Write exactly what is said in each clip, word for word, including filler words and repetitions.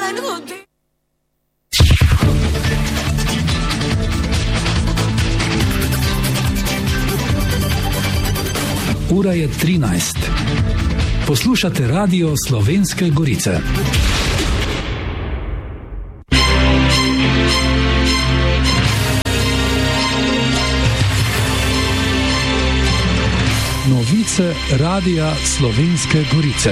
Ura je trinajst. Poslušate Radio Slovenske Gorice. Novice Radia Slovenske Gorice.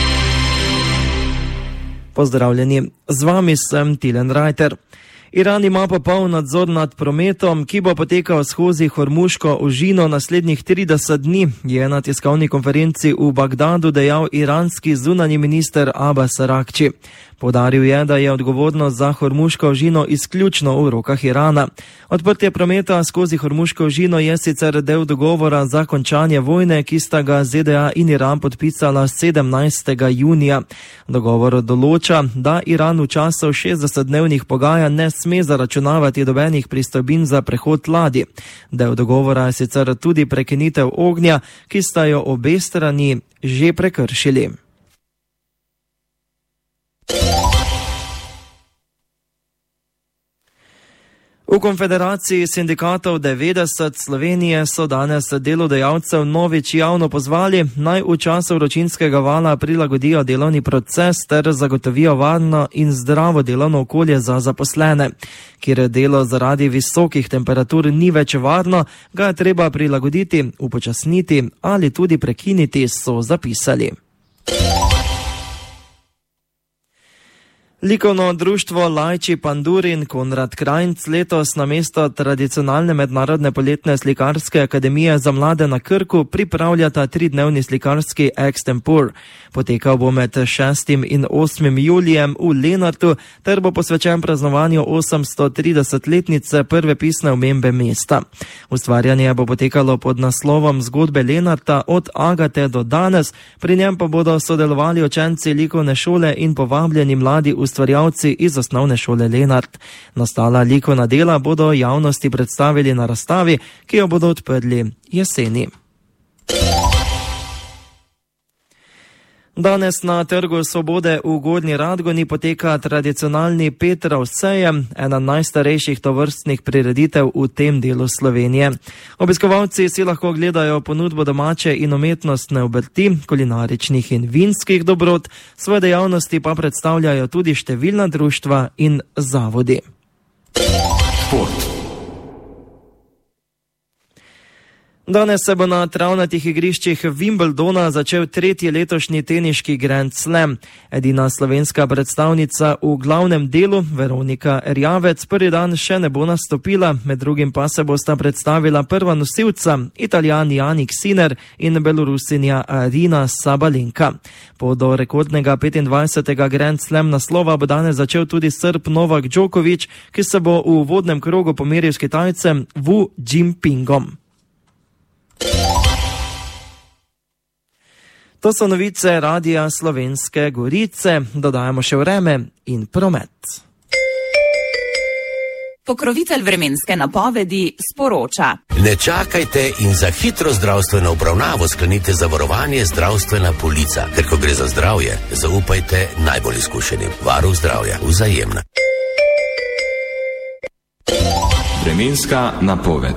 Pozdravljeni, z vami sem Tilen Rajter. Iran ima popoln nadzor nad prometom, ki bo potekal skozi Hormuško ožino naslednjih trideset dni, je na tiskovni konferenci v Bagdadu dejal iranski zunanji minister Abbas Araghči. Poudaril je, da je odgovornost za Hormuško ožino izključno v rokah Irana. Odprtje prometa skozi Hormuško ožino je sicer del dogovora za končanje vojne, ki sta ga Z D A in Iran podpisala sedemnajstega junija. Dogovor določa, da Iran v času šestdesetdnevnih pogajanj ne sme zaračunavati dobenih pristojbin za prehod ladij. Del dogovora je sicer tudi prekinitev ognja, ki sta jo obe strani že prekršili. V Konfederaciji sindikatov devetdeset Slovenije so danes delodajalcev novič javno pozvali, naj v času vročinskega vala prilagodijo delovni proces ter zagotovijo varno in zdravo delovno okolje za zaposlene. Kjer delo zaradi visokih temperatur ni več varno, ga je treba prilagoditi, upočasniti ali tudi prekiniti, so zapisali. Likovno društvo Lajči Pandurin Konrad Krajnc letos namesto tradicionalne mednarodne poletne slikarske akademije za mlade na Krku pripravljata tridnevni slikarski extempor. Potekal bo med šestim in osmim julijem v Lenartu ter bo posvečen praznovanju osemstotridesetletnice prve pisne omembe mesta. Ustvarjanje bo potekalo pod naslovom Zgodbe Lenarta od Agate do danes, pri njem pa bodo sodelovali učenci likovne šole in povabljeni mladi ustvarjalci iz osnovne šole Lenart. Nastala likovna dela bodo javnosti predstavili na razstavi, ki jo bodo odprli jeseni. Danes na Trgu Svobode v Gornji Radgoni poteka tradicionalni Petrov sejem, ena najstarejših tovrstnih prireditev v tem delu Slovenije. Obiskovalci si lahko gledajo ponudbo domače in umetnostne obrti, kulinaričnih in vinskih dobrot, svoje dejavnosti pa predstavljajo tudi številna društva in zavodi. Šport. Danes se bo na travnatih igriščih Wimbledona začel tretji letošnji teniški Grand Slam. Edina slovenska predstavnica v glavnem delu, Veronika Erjavec, prvi dan še ne bo nastopila, med drugim pa se bosta predstavila prva nosilca, Italijan Jannik Sinner in Belorusinja Arina Sabalenka. Po do rekordnega petindvajsetega Grand Slam naslova bo danes začel tudi Srb Novak Djokovic, ki se bo v uvodnem krogu pomeril s Kitajcem Wu Jinpingom. To so novice Radia Slovenske Gorice, dodajamo še vreme in promet. Pokrovitelj vremenske napovedi sporoča. Ne čakajte in za hitro zdravstveno obravnavo sklenite zavarovanje zdravstvena polica, ker ko gre za zdravje, zaupajte najbolj izkušenim. Varuh zdravja, Vzajemna. Vremenska napoved.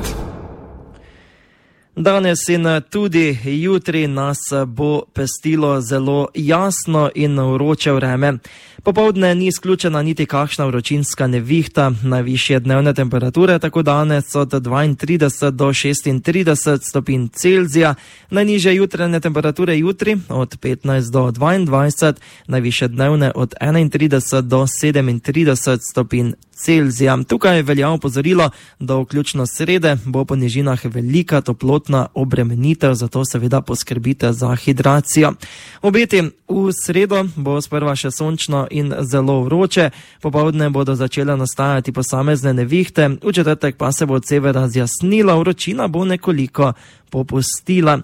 Danes in tudi jutri nas bo pestilo zelo jasno in vroče vreme. Popoldne ni izključena niti kakšna vročinska nevihta, najvišje dnevne temperature tako danes od dvaintrideset do šestintrideset stopinj Celzija, najnižje jutranje temperature jutri od petnajst do dvaindvajset, najvišje dnevne od enaintrideset do sedemintrideset stopinj Celzija. Tukaj velja opozorilo, da vključno srede bo po nižinah velika toplotna obremenitev, zato seveda poskrbite za hidracijo. Obeti v sredo bo sprva še sončno in zelo vroče, popoldne bodo začele nastajati posamezne nevihte, v četrtek pa se bo od severa zjasnila, vročina bo nekoliko popustila.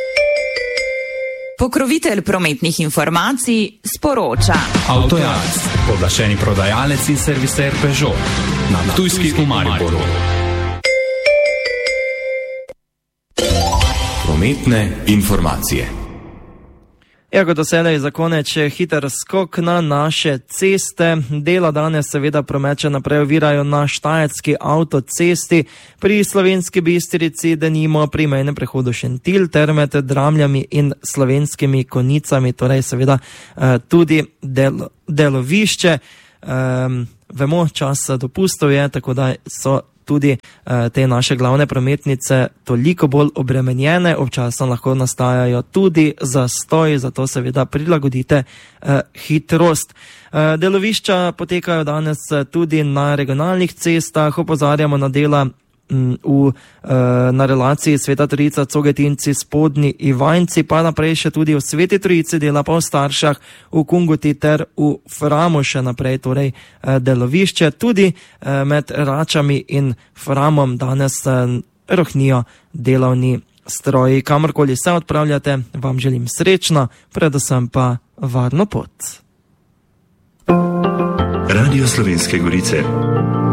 Pokrovitelj prometnih informacij sporoča. Avtojalec, pooblaščeni prodajalec in serviser Peugeot na Ptujski v Mariboru. Prometne informacije. Ja, kot doselej za konec hiter skok na naše ceste. Dela danes seveda promet še naprej ovirajo na štajerski avtocesti, pri Slovenski Bistrici, denimo pri mejnem prehodu Šentilj ter med Dramljami in Slovenskimi Konjicami, torej seveda tudi del, delovišče. Um, vemo, čas dopustov je, tako da so tudi uh, te naše glavne prometnice toliko bolj obremenjene, občasno lahko nastajajo tudi zastoj, zato seveda prilagodite uh, hitrost. Uh, delovišča potekajo danes tudi na regionalnih cestah, opozarjamo na dela v, uh, na relaciji Sveta Trojica, Cogetinci, Spodnji Ivanjci, pa naprej še tudi v Sveti Trojici, dela pa v Staršah, v Kungoti ter v Framu še naprej, torej uh, delovišče. Tudi uh, med Račami in Framom danes uh, rohnijo delovni stroji. Kamorkoli se odpravljate, vam želim srečno, predvsem pa varno pot. Radio Slovenske Gorice.